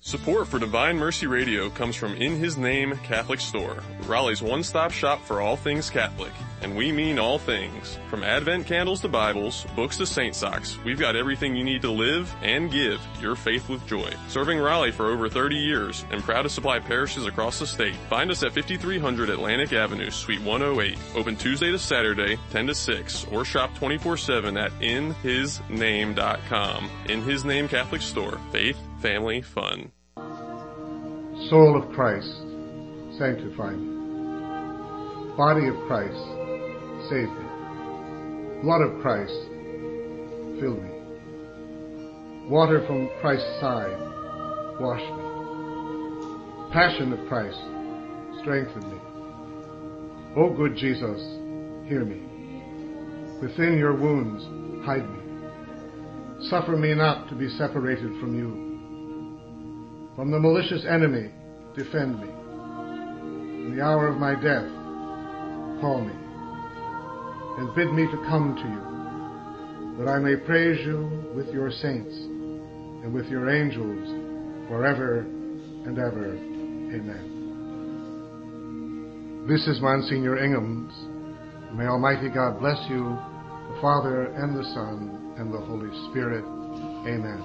Support for Divine Mercy Radio comes from In His Name Catholic Store, Raleigh's one-stop shop for all things Catholic. And we mean all things. From Advent candles to Bibles, books to saint socks, we've got everything you need to live and give your faith with joy. Serving Raleigh for over 30 years and proud to supply parishes across the state. Find us at 5300 Atlantic Avenue, Suite 108. Open Tuesday to Saturday, 10 to 6, or shop 24/7 at inhisname.com. In His Name Catholic Store. Faith, family, fun. Soul of Christ, sanctify me. Body of Christ, save me. Blood of Christ, fill me. Water from Christ's side, wash me. Passion of Christ, strengthen me. O good Jesus, hear me. Within your wounds, hide me. Suffer me not to be separated from you. From the malicious enemy, defend me. In the hour of my death, call me, and bid me to come to you, that I may praise you with your saints and with your angels forever and ever. Amen. This is Monsignor Ingham's. May Almighty God bless you, the Father and the Son and the Holy Spirit. Amen.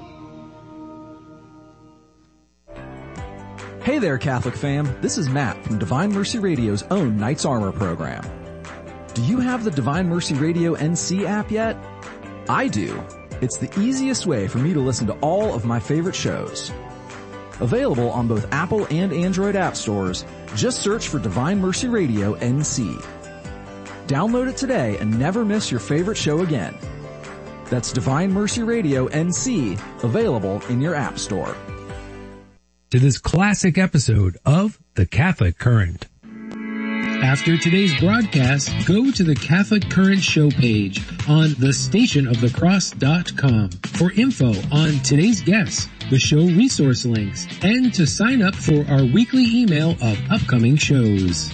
Hey there, Catholic fam. This is Matt from Divine Mercy Radio's own Knights Armor program. Do you have the Divine Mercy Radio NC app yet? I do. It's the easiest way for me to listen to all of my favorite shows. Available on both Apple and Android app stores, just search for Divine Mercy Radio NC. Download it today and never miss your favorite show again. That's Divine Mercy Radio NC, available in your app store. To this classic episode of The Catholic Current. After today's broadcast, go to the Catholic Current show page on thestationofthecross.com for info on today's guests, the show resource links, and to sign up for our weekly email of upcoming shows.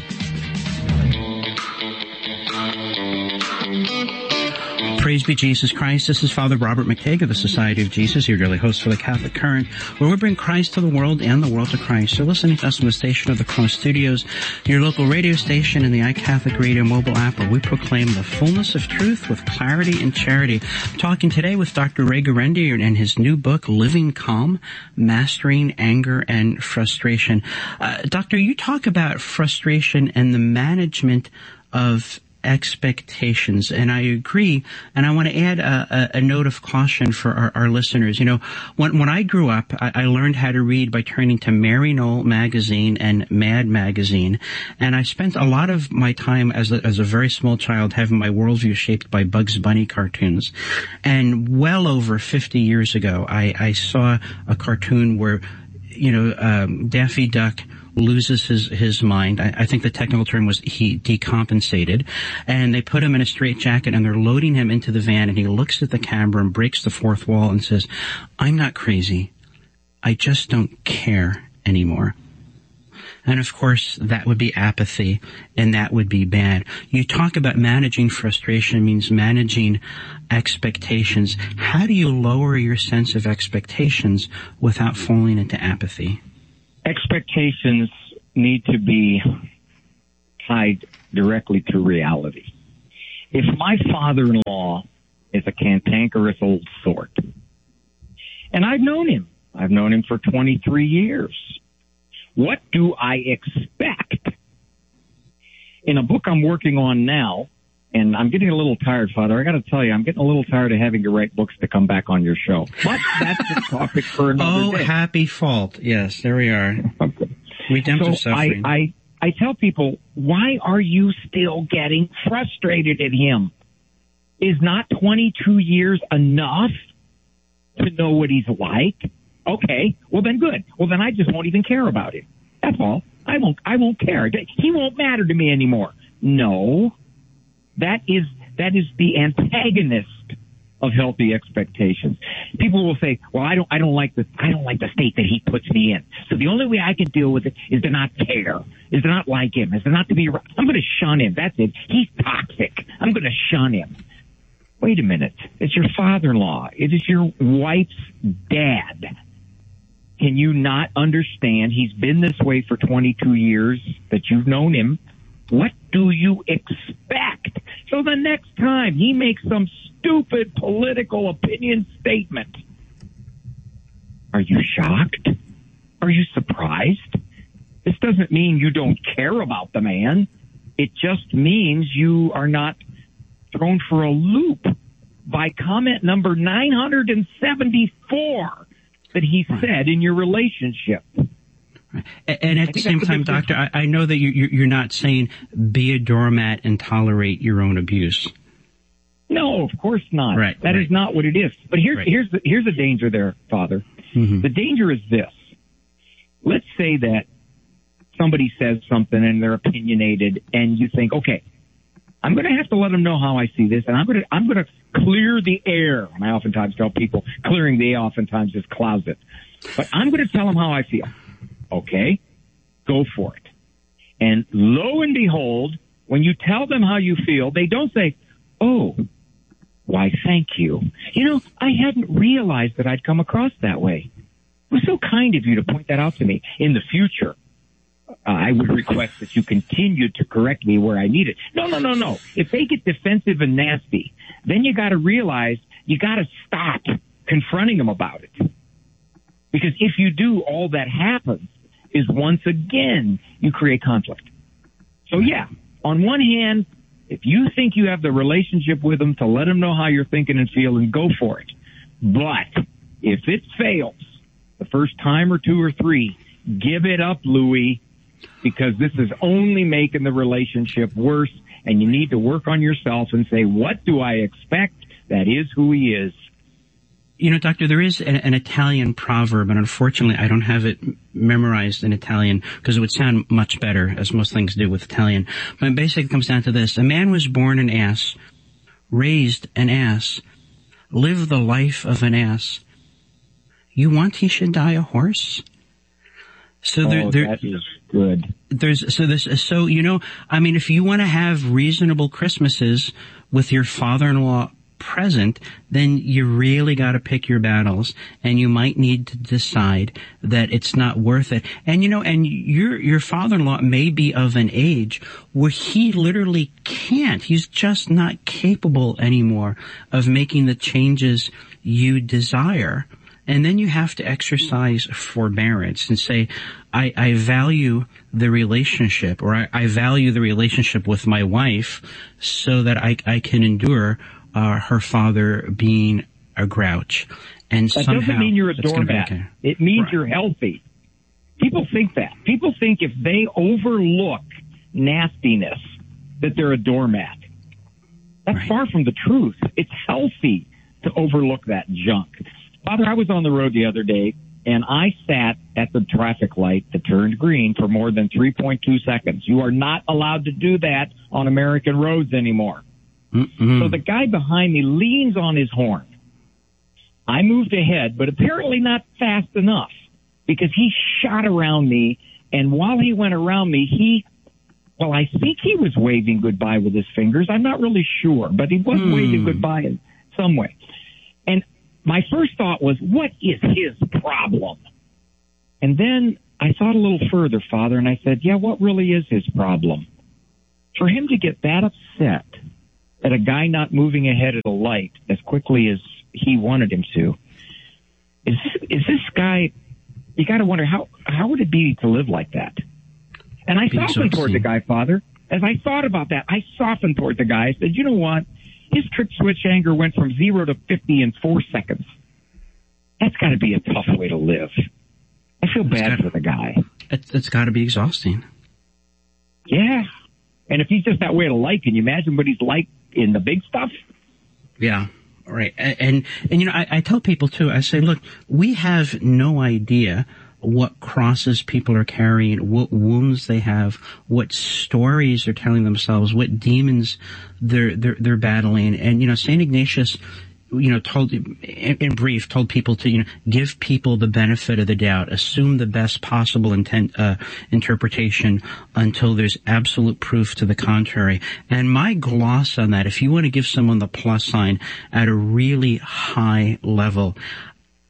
Praise be Jesus Christ. This is Father Robert McTague of the Society of Jesus, your daily host for the Catholic Current, where we bring Christ to the world and the world to Christ. You're listening to us from the Station of the Cross Studios, your local radio station, and the iCatholic Radio mobile app, where we proclaim the fullness of truth with clarity and charity. I'm talking today with Dr. Ray Guarendi and his new book, Living Calm, Mastering Anger and Frustration. Doctor, you talk about frustration and the management of expectations, and I agree, and I want to add a note of caution for our listeners. You know, when I grew up, I learned how to read by turning to Mary Knoll magazine and Mad magazine, and I spent a lot of my time as a very small child having my worldview shaped by Bugs Bunny cartoons. And well over 50 years ago, I saw a cartoon where, Daffy Duck loses his mind. I think the technical term was he decompensated, and they put him in a straitjacket and they're loading him into the van, and he looks at the camera and breaks the fourth wall and says, "I'm not crazy. I just don't care anymore." And of course, that would be apathy, and that would be bad. You talk about managing frustration means managing expectations. How do you lower your sense of expectations without falling into apathy? Expectations need to be tied directly to reality. If my father-in-law is a cantankerous old sort, and I've known him for 23 years, what do I expect? In a book I'm working on now, and I'm getting a little tired, Father. I got to tell you, I'm getting a little tired of having to write books to come back on your show. But that's a topic for another day. Oh, happy fault. Yes, there we are. Redemptive suffering. I tell people, why are you still getting frustrated at him? Is not 22 years enough to know what he's like? Okay, well then good. Well then I just won't even care about him. That's all. I won't care. He won't matter to me anymore. No. That is the antagonist of healthy expectations. People will say, "Well, I don't like the state that he puts me in. So the only way I can deal with it is to not care, is to not like him, is to not to be around. I'm going to shun him. That's it. He's toxic. I'm going to shun him." Wait a minute. It's your father-in-law. It is your wife's dad. Can you not understand? He's been this way for 22 years that you've known him. What do you expect? So the next time he makes some stupid political opinion statement, are you shocked? Are you surprised? This doesn't mean you don't care about the man. It just means you are not thrown for a loop by comment number 974 that he said in your relationship. And at the same time, Doctor, I know that you're not saying be a doormat and tolerate your own abuse. No, of course not. Right, that is not what it is. But here's the danger there, Father. Mm-hmm. The danger is this. Let's say that somebody says something and they're opinionated, and you think, okay, I'm going to have to let them know how I see this, and I'm going to clear the air. And I oftentimes tell people clearing the air oftentimes is closet. But I'm going to tell them how I feel. Okay, go for it. And lo and behold, when you tell them how you feel, they don't say, oh, why, thank you. You know, I hadn't realized that I'd come across that way. It was so kind of you to point that out to me. In the future, I would request that you continue to correct me where I need it. No. If they get defensive and nasty, then you got to realize you got to stop confronting them about it. Because if you do, all that happens is once again you create conflict. So yeah, on one hand, if you think you have the relationship with them to let them know how you're thinking and feeling, go for it. But if it fails the first time or two or three, give it up, Louis, because this is only making the relationship worse, and you need to work on yourself and say, what do I expect? That is who he is. You know, Doctor, there is an Italian proverb, and unfortunately I don't have it memorized in Italian because it would sound much better, as most things do with Italian. But it basically comes down to this. A man was born an ass, raised an ass, lived the life of an ass. You want he should die a horse? So that is good. So, you know, I mean, if you want to have reasonable Christmases with your father-in-law present, then you really got to pick your battles, and you might need to decide that it's not worth it. And you know, and your father-in-law may be of an age where he literally can't. He's just not capable anymore of making the changes you desire. And then you have to exercise forbearance and say, I value the relationship, or I value the relationship with my wife so that I can endure her father being a grouch. And that doesn't mean you're a doormat. Okay. It means you're healthy. People think that. People think if they overlook nastiness, that they're a doormat. That's far from the truth. It's healthy to overlook that junk. Father, I was on the road the other day, and I sat at the traffic light that turned green for more than 3.2 seconds. You are not allowed to do that on American roads anymore. Mm-mm. So the guy behind me leans on his horn. I moved ahead, but apparently not fast enough, because he shot around me, and while he went around me, I think he was waving goodbye with his fingers. I'm not really sure, but he was waving goodbye in some way. And my first thought was, what is his problem? And then I thought a little further, Father, and I said, yeah, what really is his problem? For him to get that upset at a guy not moving ahead at a light as quickly as he wanted him to, is this guy, you got to wonder, how would it be to live like that? And I softened toward the guy, Father. As I thought about that, I softened toward the guy. I said, you know what? His trick switch anger went from 0 to 50 in 4 seconds. That's got to be a tough way to live. I feel bad for the guy. It's got to be exhausting. Yeah. And if he's just that way to like, can you imagine what he's like in the big stuff? Yeah. Right. And you know, I tell people too, I say, look, we have no idea what crosses people are carrying, what wounds they have, what stories they're telling themselves, what demons they're battling. And, you know, St. Ignatius, you know, told people to, you know, give people the benefit of the doubt, assume the best possible interpretation until there's absolute proof to the contrary. And my gloss on that, if you want to give someone the plus sign at a really high level,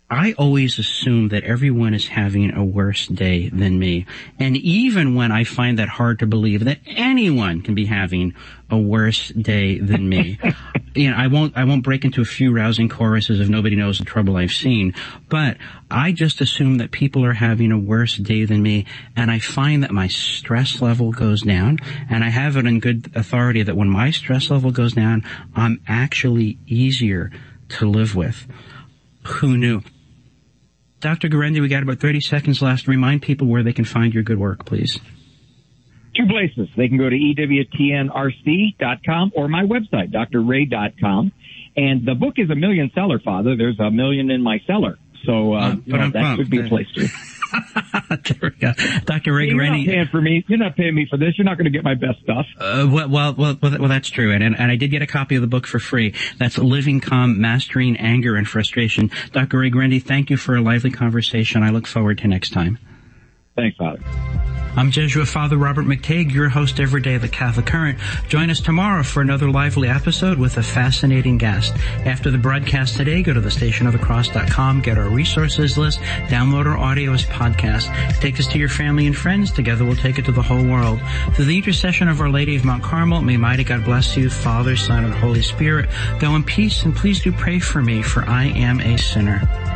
I always assume that everyone is having a worse day than me. And even when I find that hard to believe that anyone can be having a worse day than me, I won't break into a few rousing choruses of nobody knows the trouble I've seen, but I just assume that people are having a worse day than me, and I find that my stress level goes down, and I have it in good authority that when my stress level goes down, I'm actually easier to live with. Who knew? Dr. Guarendi, we got about 30 seconds left. Remind people where they can find your good work, please. 2 places. They can go to EWTNRC.com or my website, drray.com. And the book is a million seller, Father. There's a million in my cellar. So, that could be a place too. There we go. Dr. Ray Guarendi. You're not paying for me. You're not paying me for this. You're not going to get my best stuff. Well, that's true. And I did get a copy of the book for free. That's Living Calm, Mastering Anger and Frustration. Dr. Ray Guarendi, thank you for a lively conversation. I look forward to next time. Thanks, Father. I'm Jesuit Father Robert McTague, your host every day of the Catholic Current. Join us tomorrow for another lively episode with a fascinating guest. After the broadcast today, go to thestationofthecross.com, get our resources list, download our audio as podcast. Take this to your family and friends. Together we'll take it to the whole world. Through the intercession of Our Lady of Mount Carmel, may mighty God bless you, Father, Son, and Holy Spirit. Go in peace, and please do pray for me, for I am a sinner.